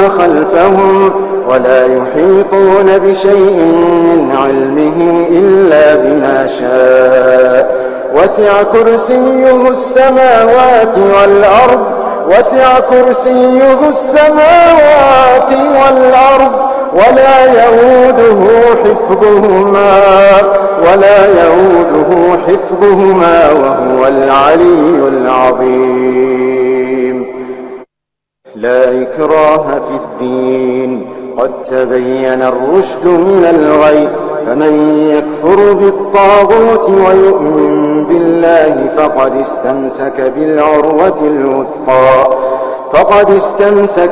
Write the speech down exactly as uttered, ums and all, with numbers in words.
خلفهم ولا يحيطون بشيء من علمه إلا بما شاء وسع كرسيه السماوات والأرض وسع كرسيه السماوات والأرض ولا يؤوده حفظهما ولا يؤوده حفظهما وهو العلي العظيم. لا إكراه في الدين قد تبين الرشد من الغي فمن يكفر بالطاغوت ويؤمن بالله فقد استمسك بالعروة الوثقى فقد استمسك